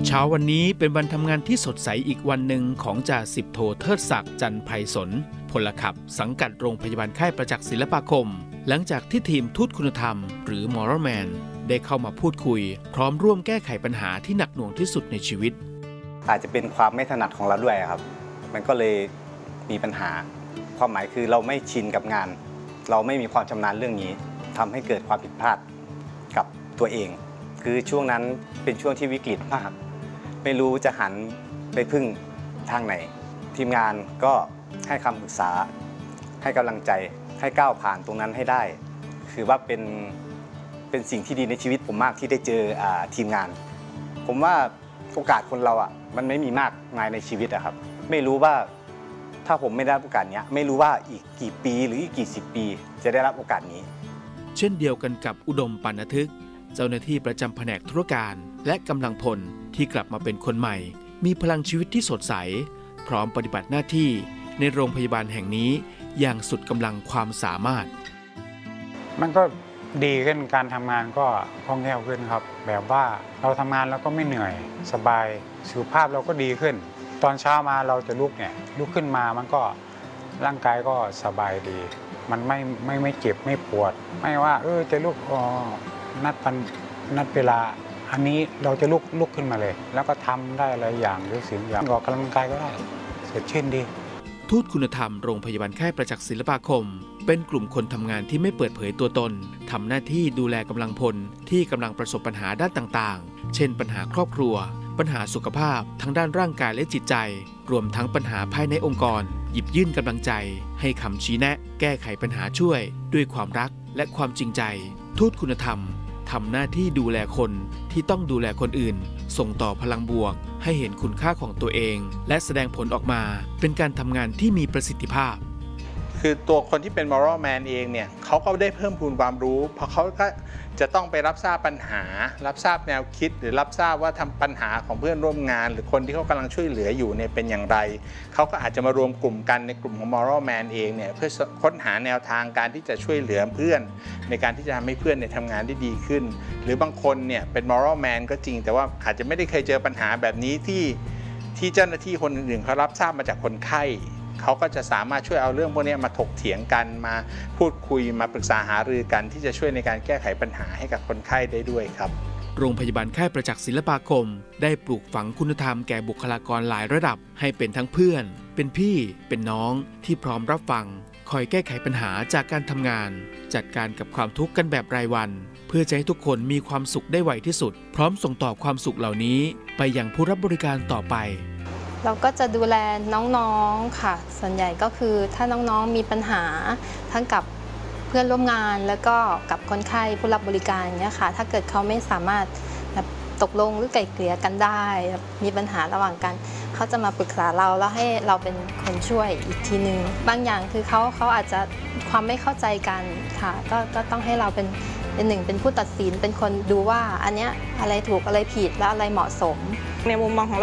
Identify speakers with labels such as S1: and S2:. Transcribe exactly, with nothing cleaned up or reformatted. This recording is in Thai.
S1: เช้าวันนี้เป็นวันทำงานที่สดใสอีกวันหนึ่งของจ่าสิบโทเทิดศักดิ์จันทร์ไพศลพลขับสังกัดโรงพยาบาลค่ายประจักษ์ศิลปาคมหลังจากที่ทีมทูตคุณธรรมหรือ Moral Man ได้เข้ามาพูดคุยพร้อมร่วมแก้ไขปัญหาที่หนักหน่วงที่สุดในชีวิต
S2: อาจจะเป็นความไม่ถนัดของเราด้วยครับมันก็เลยมีปัญหาความหมายคือเราไม่ชินกับงานเราไม่มีความชำนาญเรื่องนี้ทำให้เกิดความผิดพลาดกับตัวเองคือช่วงนั้นเป็นช่วงที่วิกฤตมากไม่รู้จะหันไปพึ่งทางไหนทีมงานก็ให้คำปรึกษาให้กำลังใจให้ก้าวผ่านตรงนั้นให้ได้คือว่าเป็นเป็นสิ่งที่ดีในชีวิตผมมากที่ได้เจอทีมงานผมว่าโอกาสคนเราอ่ะมันไม่มีมากมายในชีวิตอะครับไม่รู้ว่าถ้าผมไม่ได้รับโอกาสนี้ไม่รู้ว่าอีกกี่ปีหรืออีกกี่สิบปีจะได้รับโอกาสนี้
S1: เช่นเดียวกันกับอุดมปันทึกเจ้าหน้าที่ประจำแผนกธุรการและกำลังพลที่กลับมาเป็นคนใหม่มีพลังชีวิตที่สดใสพร้อมปฏิบัติหน้าที่ในโรงพยาบาลแห่งนี้อย่างสุดกำลังความสามารถ
S3: มันก็ดีขึ้นการทำงานก็คล่องแคล่วขึ้นครับแบบว่าเราทำงานแล้วก็ไม่เหนื่อยสบายสุขภาพเราก็ดีขึ้นตอนเช้ามาเราจะลุกเนี่ยลุกขึ้นมามันก็ร่างกายก็สบายดีมันไม่ไม่ไม่เจ็บไม่ปวดไม่ว่าเออจะลุกอ๋อนัดปันนัดเวลาอันนี้เราจะลุกลุกขึ้นมาเลยแล้วก็ทำได้หลายอย่างหรือสิ่งอย่างออกกำลังกายก็ได้สดชื่นดี
S1: ทูตคุณธรรมโรงพยาบาลค่ายประจักษ์ศิลปาคมเป็นกลุ่มคนทำงานที่ไม่เปิดเผยตัวตนทำหน้าที่ดูแลกำลังพลที่กำลังประสบปัญหาด้านต่างๆเช่นปัญหาครอบครัวปัญหาสุขภาพทั้งด้านร่างกายและจิตใจรวมทั้งปัญหาภายในองค์กรหยิบยื่นกำลังใจให้คำชี้แนะแก้ไขปัญหาช่วยด้วยความรักและความจริงใจทูตคุณธรรมทำหน้าที่ดูแลคนที่ต้องดูแลคนอื่นส่งต่อพลังบวกให้เห็นคุณค่าของตัวเองและแสดงผลออกมาเป็นการทำงานที่มีประสิทธิภาพ
S4: คือตัวคนที่เป็น Moral Man เองเนี่ยเขาก็ได้เพิ่มพูนความรู้เพราะเขาก็จะต้องไปรับทราบปัญหารับทราบแนวคิดหรือรับทราบว่าทำปัญหาของเพื่อนร่วมงานหรือคนที่เขากำลังช่วยเหลืออยู่เนี่ยเป็นอย่างไรเขาก็อาจจะมารวมกลุ่มกันในกลุ่มของ Moral Man เองเนี่ยเพื่อค้นหาแนวทางการที่จะช่วยเหลือเพื่อนในการที่จะทำให้เพื่อนเนี่ยทำงานได้ดีขึ้นหรือบางคนเนี่ยเป็น Moral Man ก็จริงแต่ว่าอาจจะไม่ได้เคยเจอปัญหาแบบนี้ที่ที่เจ้าหน้าที่คนอื่นๆเขารับทราบมาจากคนไข้เขาก็จะสามารถช่วยเอาเรื่องพวกนี้มาถกเถียงกันมาพูดคุยมาปรึกษาหารือกันที่จะช่วยในการแก้ไขปัญหาให้กับคนไข้ได้ด้วยครับ
S1: โรงพยาบาลค่ายประจักษ์ศิลปาคมได้ปลูกฝังคุณธรรมแก่บุคลากรหลายระดับให้เป็นทั้งเพื่อนเป็นพี่เป็นน้องที่พร้อมรับฟังคอยแก้ไขปัญหาจากการทำงานจัดการกับความทุกข์กันแบบรายวันเพื่อจะให้ทุกคนมีความสุขได้ไวที่สุดพร้อมส่งต่อความสุขเหล่านี้ไปยังผู้รับบริการต่อไป
S5: เราก็จะดูแลน้องๆค่ะส่วนใหญ่ก็คือถ้าน้องๆมีปัญหาทั้งกับเพื่อนร่วมงานแล้วก็กับคนไข้ผู้รับบริการอย่างเงี้ยค่ะถ้าเกิดเขาไม่สามารถตกลงหรือไกล่เกลี่ยกันได้มีปัญหาระหว่างกันเขาจะมาปรึกษาเราแล้วให้เราเป็นคนช่วยอีกทีนึงบางอย่างคือเขาเขาอาจจะความไม่เข้าใจกันค่ะก็ก็ต้องให้เราเป็นเป็นหนึ่งเป็นผู้ตัดสินเป็นคนดูว่าอันเนี้ยอะไรถูกอะไรผิดและอะไรเหมาะสม
S6: ในมุมมองของ